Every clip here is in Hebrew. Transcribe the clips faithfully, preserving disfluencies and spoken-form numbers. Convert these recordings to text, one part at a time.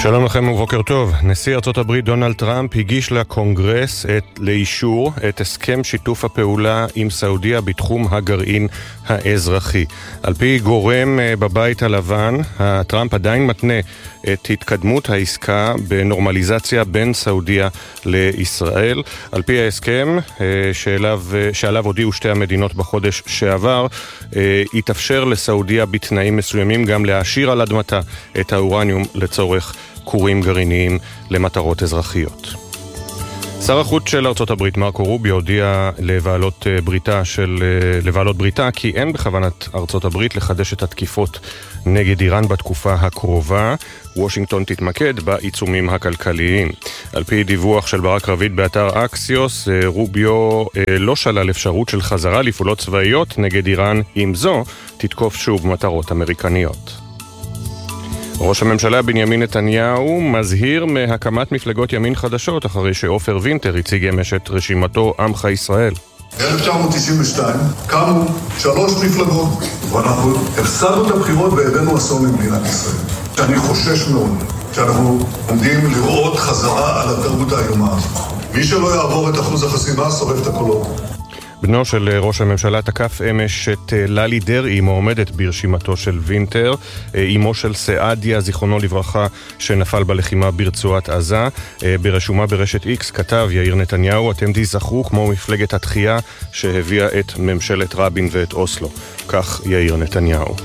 שלום לכם ובוקר טוב. נשיא ארצות הברית דונלד טראמפ הגיש לקונגרס את, לאישור את הסכם שיתוף הפעולה עם סעודיה בתחום הגרעין האזרחי. על פי גורם בבית הלבן, טראמפ עדיין מתנה את התקדמות העסקה בנורמליזציה בין סעודיה לישראל. על פי ההסכם שאליו, שעליו הודיעו שתי המדינות בחודש שעבר, יתאפשר לסעודיה בתנאים מסוימים גם להעשיר על אדמתה את האורניום לצורך כורים גרעיניים למטרות אזרחיות. שר החוץ של ארצות הברית מרקו רוביו הודיע לבעלות בריתה של לבעלות בריתה כי אין בכוונת ארצות הברית לחדש את התקיפות נגד איראן בתקופה הקרובה. וושינגטון תתמקד בעיצומים הכלכליים. על פי דיווח של ברק רביד באתר אקסיוס, רוביו לא שלל אפשרות של חזרה לפעולות צבאיות נגד איראן, אם זו תתקוף שוב מטרות אמריקניות. ראש הממשלה בנימין נתניהו מזהיר מהקמת מפלגות ימין חדשות אחרי שעופר וינטר הציג אמש את רשימתו עמך ישראל. אלף תשע מאות תשעים ושתיים קמו שלוש מפלגות ואנחנו הפסדנו את הבחירות והבאנו אסון למדינת ישראל. שאני חושש מאוד שאנחנו עומדים לראות חזרה על התרבות האיומה הזאת. מי שלא יעבור את אחוז החסימה שורף את הקולות. בנו של ראש הממשלה תקף אמש את ללי דרעי, מועמדת ברשימתו של וינטר, אמו של סעדיה, זיכרונו לברכה, שנפל בלחימה ברצועת עזה. ברשומה ברשת איקס כתב יאיר נתניהו, אתם תזכרו כמו מפלגת התחייה שהביאה את ממשלת רבין ואת אוסלו. כך יאיר נתניהו.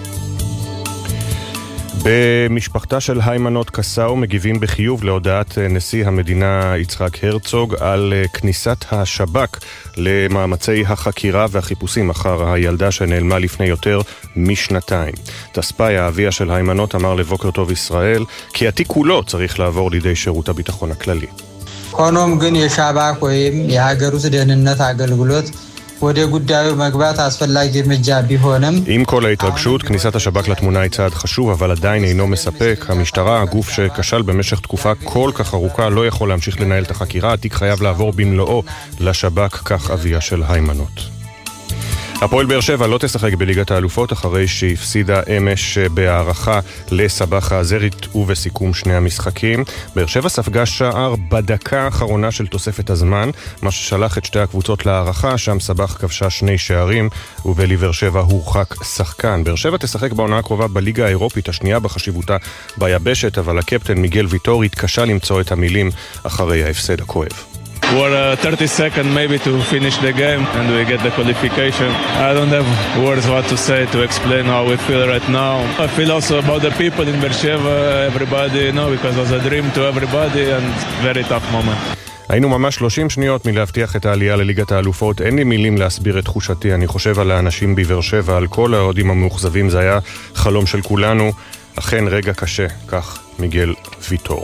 במשפחתה של היימנוט קסאו מגיבים בחיוב להודעת נשיא המדינה יצחק הרצוג על כניסת השב"כ למאמצי החקירה והחיפושים אחר הילדה שנעלמה לפני יותר משנתיים. תספאיה, אביה של היימנוט, אמר לבוקר טוב ישראל כי התיק כולו צריך לעבור לידי שירות הביטחון הכללי. ሆኖም ግን የሻባክ ወይም የሀገር ውስጥ ደህንነት አገልግሎት ወደ ጉዳዩ መግባት አስፈላጊ እርምጃ ቢሆንም עם כל ההתרגשות, כניסת השב"כ לתמונה היא צעד חשוב, אבל עדיין אינו מספק. המשטרה, הגוף שכשל במשך תקופה כל כך ארוכה, לא יכול להמשיך לנהל את החקירה. התיק חייב לעבור במלואו לשב"כ, כך אביה של היימנוט. הפועל באר שבע לא תשחק בליגת האלופות אחרי שהפסידה אמש בהערכה לסבח האזרית ובסיכום שני המשחקים. באר שבע ספגה שער בדקה האחרונה של תוספת הזמן, מה ששלח את שתי הקבוצות להערכה, שם סבח כבשה שני שערים ובלי באר שבע הורחק שחקן. באר שבע תשחק בעונה הקרובה בליגה האירופית השנייה בחשיבותה ביבשת, אבל הקפטן מיגל ויטור התקשה למצוא את המילים אחרי ההפסד הכואב. We're uh, thirty seconds maybe to finish the game and we get the qualification. I don't have words what to say to explain how we feel right now. I feel also about the people in Beersheva, everybody, you know, because it was a dream to everybody and very tough moment. היינו ממש שלושים שניות מלהבטיח את העלייה לליגת האלופות. אין לי מילים להסביר את תחושתי. אני חושב על האנשים בבאר שבע, על כל האוהדים המאוכזבים. זה היה חלום של כולנו. אכן רגע קשה, כך מיגל ויטור.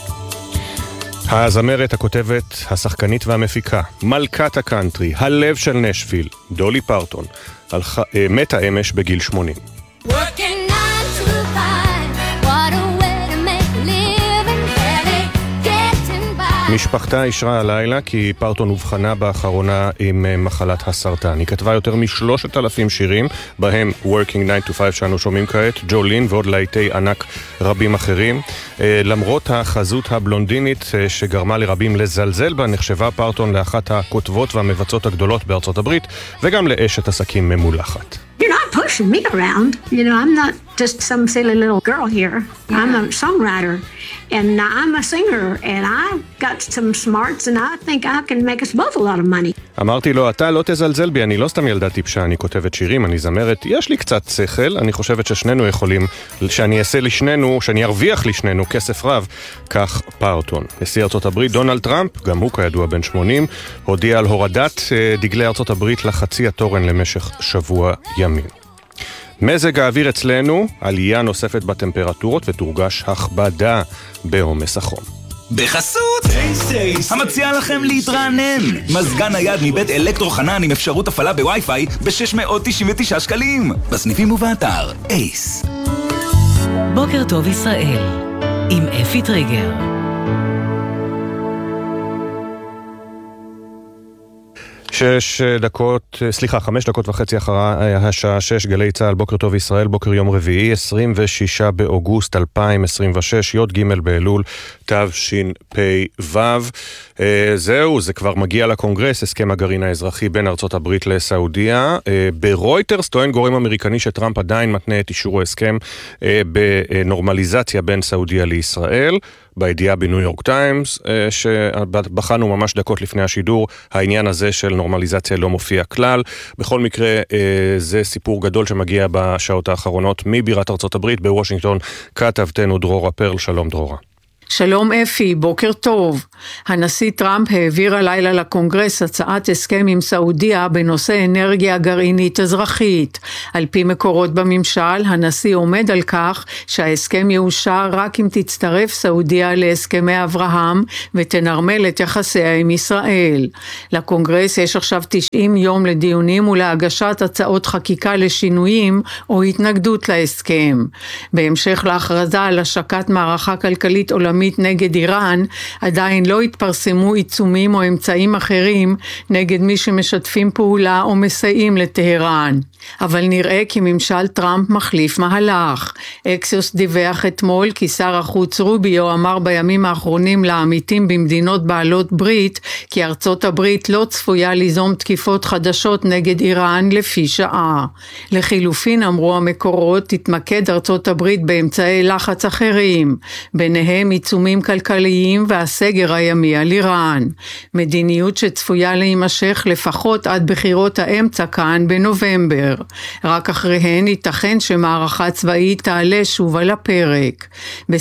הזמרת, הכותבת, השחקנית והמפיקה, מלכת הקאנטרי, הלב של נשוויל, דולי פרטון, הלכה, מתה אמש בגיל שמונים. משפחתה אישרה הלילה כי פרטון הובחנה באחרונה עם מחלת הסרטן. היא כתבה יותר משלושת אלפים שירים, בהם Working nine to five שאנו שומעים כעת, ג'ולין ועוד להיטי ענק רבים אחרים. למרות החזות הבלונדינית שגרמה לרבים לזלזל בה, נחשבה פרטון לאחת הכותבות והמבצעות הגדולות בארצות הברית, וגם לאשת עסקים ממולחת. You're not pushing me around. You know, I'm not just some silly little girl here. I'm a songwriter, and I'm a singer, and I've got some smarts, and I think I can make us both a lot of money. אמרתי לו, אתה לא תזלזל בי, אני לא סתם ילדה טיפשה, אני כותבת שירים, אני זמרת, יש לי קצת שכל, אני חושבת ששנינו יכולים, שאני אעשה לשנינו, שאני ארוויח לשנינו כסף רב, כך פרטון. נשיא ארצות הברית דונלד טראמפ, גם הוא כידוע בן שמונים, הודיע על הורדת דגלי ארצות הברית לחצי התורן למשך שבוע ימים. מזג האוויר אצלנו, עלייה נוספת בטמפרטורות ותורגש הכבדה בעומס החום. בחסות אייס המציע לכם להתרענן, מזגן נייד מבית אלקטרו חנן עם אפשרות הפעלה בווי-פיי ב-שש מאות תשעים ותשעה שקלים בסניפים ובאתר אייס. בוקר טוב ישראל עם אפי טריגר. שש דקות, סליחה, חמש דקות וחצי אחרי השעה שש, גלי צהל, בוקר טוב ישראל, בוקר יום רביעי, עשרים ושישה באוגוסט אלפיים עשרים ושש, י' ג' באלול, תשפ"ו. זהו, זה כבר מגיע לקונגרס, הסכם הגרעין האזרחי בין ארצות הברית לסעודיה. ברויטרס טוען גורם אמריקני שטראמפ עדיין מתנה את אישור ההסכם בנורמליזציה בין סעודיה לישראל. בידיעה בניו יורק טיימס, שבחנו ממש דקות לפני השידור, העניין הזה של נורמליזציה לא מופיע כלל. בכל מקרה, זה סיפור גדול שמגיע בשעות האחרונות מבירת ארצות הברית בוושינגטון. כתבתנו דרורה פרל, שלום דרורה. שלום אפי, בוקר טוב. הנשיא טראמפ העביר הלילה לקונגרס הצעת הסכם עם סעודיה בנושא אנרגיה גרעינית אזרחית. על פי מקורות בממשל, הנשיא עומד על כך שההסכם יאושר רק אם תצטרף סעודיה להסכמי אברהם ותנרמל את יחסיה עם ישראל. לקונגרס יש עכשיו תשעים יום לדיונים ולהגשת הצעות חקיקה לשינויים או התנגדות להסכם. בהמשך להכרזה על השקת מערכה כלכלית עולמית נגד איראן, עדיין לא התפרסמו עיצומים או אמצעים אחרים נגד מי שמשתפים פעולה או מסייעים לטהרן. אבל נראה כי ממשל טראמפ מחליף מהלך. אקסיוס דיווח אתמול כי שר החוץ רוביו אמר בימים האחרונים לעמיתים במדינות בעלות ברית כי ארצות הברית לא צפויה ליזום תקיפות חדשות נגד איראן לפי שעה. לחילופין אמרו המקורות, תתמקד ארצות הברית באמצעי לחץ אחרים, ביניהם עיצומים כלכליים והסגר הימי על איראן. מדיניות שצפויה להימשך לפחות עד בחירות האמצע כאן בנובמבר. רק אחריהן ייתכן שמערכה צבאית תעלה שוב על הפרק.